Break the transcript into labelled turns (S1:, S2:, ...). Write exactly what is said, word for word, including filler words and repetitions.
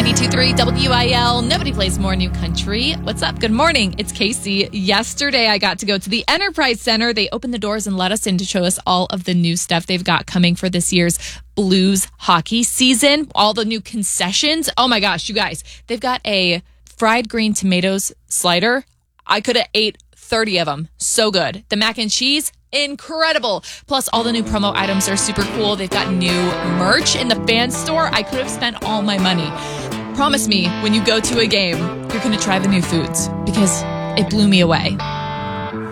S1: ninety-two point three W I L. Nobody plays more new country. What's up? Good morning. It's Casey. Yesterday, I got to go to the Enterprise Center. They opened the doors and let us in to show us all of the new stuff they've got coming for this year's Blues hockey season. All the new concessions. Oh my gosh, you guys. They've got a fried green tomatoes slider. I could have ate thirty of them. So good. The mac and cheese, incredible. Plus, all the new promo items are super cool. They've got new merch in the fan store. I could have spent all my money. Promise me, when you go to a game, you're going to try the new foods because it blew me away.